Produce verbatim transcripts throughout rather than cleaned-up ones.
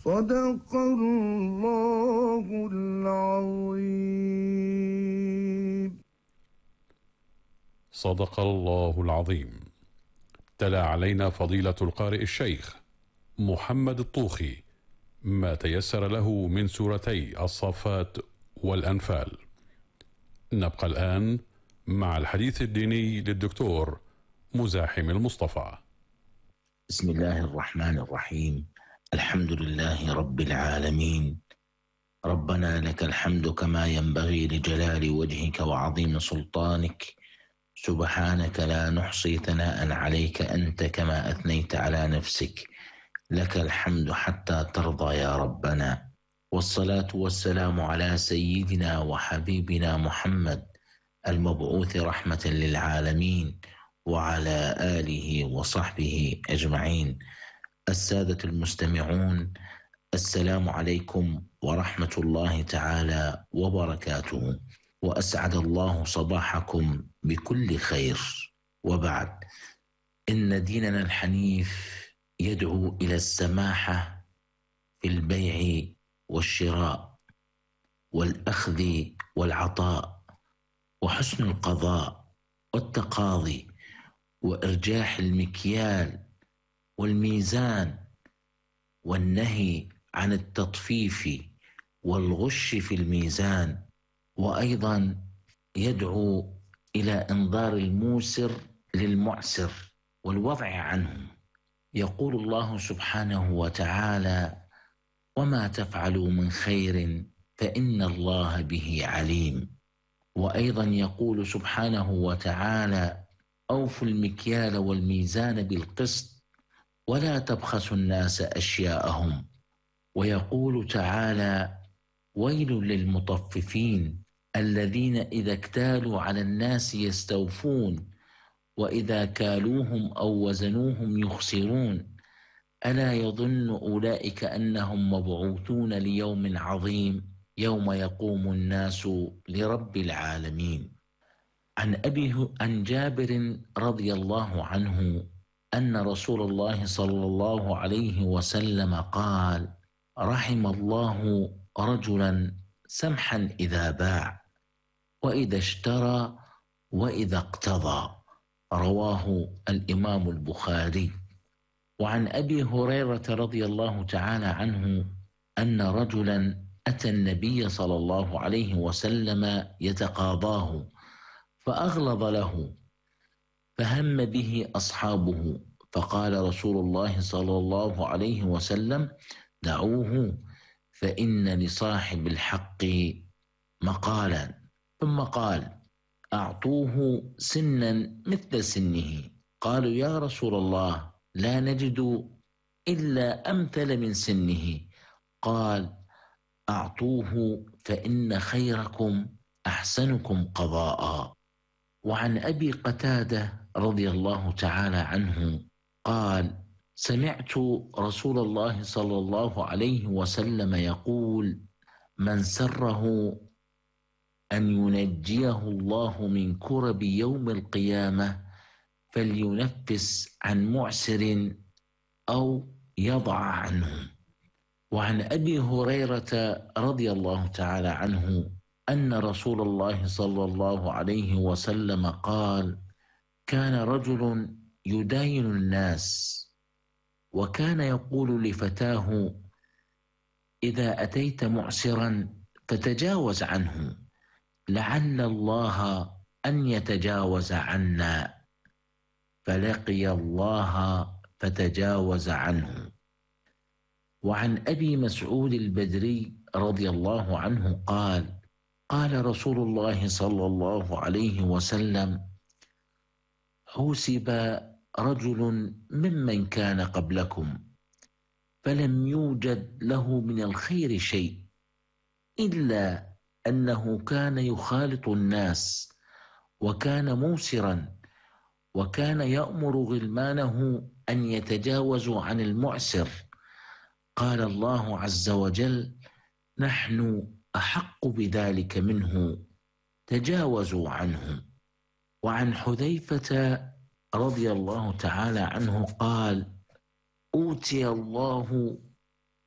صدق الله العظيم. صدق الله العظيم. تلا علينا فضيلة القارئ الشيخ محمد الطوخي ما تيسر له من سورتي الصافات والأنفال. نبقى الآن مع الحديث الديني للدكتور مزاحم المصطفى. بسم الله الرحمن الرحيم. الحمد لله رب العالمين. ربنا لك الحمد كما ينبغي لجلال وجهك وعظيم سلطانك. سبحانك لا نحصي ثناء عليك أنت كما أثنيت على نفسك. لك الحمد حتى ترضى يا ربنا. والصلاة والسلام على سيدنا وحبيبنا محمد المبعوث رحمة للعالمين وعلى آله وصحبه أجمعين. السادة المستمعون، السلام عليكم ورحمة الله تعالى وبركاته، وأسعد الله صباحكم بكل خير. وبعد، إن ديننا الحنيف يدعو إلى السماحة في البيع والشراء والأخذ والعطاء وحسن القضاء والتقاضي وإرجاح المكيال والميزان، والنهي عن التطفيف والغش في الميزان. وأيضا يدعو إلى إنظار الموسر للمعسر والوضع عنه. يقول الله سبحانه وتعالى: وما تفعلوا من خير فإن الله به عليم. وأيضا يقول سبحانه وتعالى: أوفوا المكيال والميزان بالقسط ولا تبخسوا الناس أشياءهم. ويقول تعالى: ويل للمطففين الذين إذا اكتالوا على الناس يستوفون وإذا كالوهم أو وزنوهم يخسرون ألا يظن أولئك أنهم مبعوثون ليوم عظيم يوم يقوم الناس لرب العالمين. عن أبي عن جابر رضي الله عنه أن رسول الله صلى الله عليه وسلم قال: رحم الله رجلا سمحا إذا باع وإذا اشترى وإذا اقتضى. رواه الإمام البخاري. وعن أبي هريرة رضي الله تعالى عنه أن رجلا أتى النبي صلى الله عليه وسلم يتقاضاه فأغلظ له، فهم به أصحابه، فقال رسول الله صلى الله عليه وسلم: دعوه فإن لصاحب الحق مقالا. ثم قال: أعطوه سنا مثل سنه. قالوا: يا رسول الله لا نجد إلا أمثل من سنه. قال: أعطوه فإن خيركم أحسنكم قضاء. وعن أبي قتادة رضي الله تعالى عنه قال: سمعت رسول الله صلى الله عليه وسلم يقول: من سره أن ينجيه الله من كرب يوم القيامة فلينفس عن معسر أو يضع عنه. وعن أبي هريرة رضي الله تعالى عنه أن رسول الله صلى الله عليه وسلم قال: كان رجل يداين الناس وكان يقول لفتاه: إذا أتيت معسرا فتجاوز عنه لعل الله أن يتجاوز عنا، فلقي الله فتجاوز عنه. وعن أبي مسعود البدري رضي الله عنه قال: قال رسول الله صلى الله عليه وسلم: حوسب رجل ممن كان قبلكم فلم يوجد له من الخير شيء إلا أنه كان يخالط الناس وكان موسرا وكان يأمر غلمانه أن يتجاوزوا عن المعسر. قال الله عز وجل: نحن أحق بذلك منه، تجاوزوا عنه. وعن حذيفة رضي الله تعالى عنه قال: أوتي الله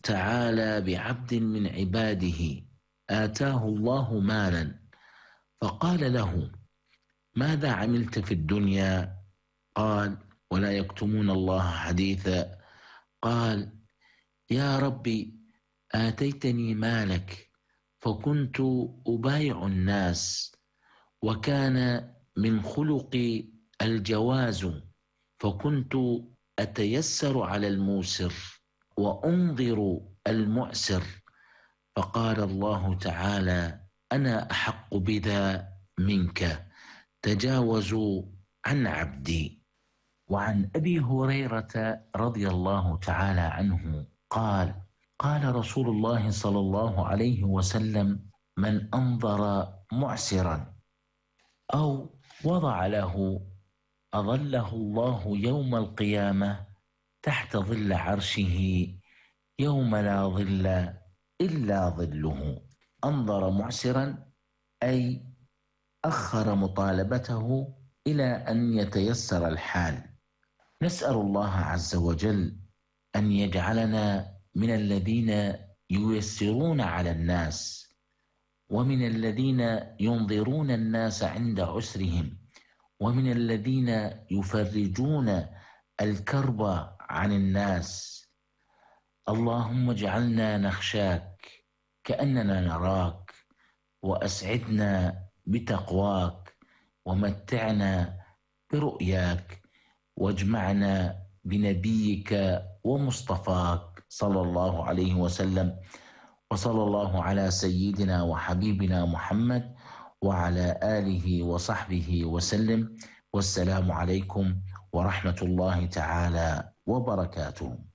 تعالى بعبد من عباده آتاه الله مالا فقال له: ماذا عملت في الدنيا؟ قال: ولا يكتمون الله حديثا. قال: يا ربي، آتيتني مالك فكنت أبايع الناس، وكان من خلقي الجواز، فكنت أتيسر على الموسر وأنظر المعسر. فقال الله تعالى: أنا أحق بذا منك، تجاوزوا عن عبدي. وعن أبي هريرة رضي الله تعالى عنه قال: قال رسول الله صلى الله عليه وسلم: من أنظر معسرا أو وضع له أظله الله يوم القيامة تحت ظل عرشه يوم لا ظل إلا ظله. أنظر معسرا أي أخر مطالبته إلى أن يتيسر الحال. نسأل الله عز وجل أن يجعلنا من الذين ييسرون على الناس، ومن الذين ينظرون الناس عند عسرهم، ومن الذين يفرجون الكرب عن الناس. اللهم اجعلنا نخشاك كأننا نراك، وأسعدنا بتقواك، ومتعنا برؤياك، واجمعنا بنبيك ومصطفاك صلى الله عليه وسلم. وصلى الله على سيدنا وحبيبنا محمد وعلى آله وصحبه وسلم. والسلام عليكم ورحمة الله تعالى وبركاته.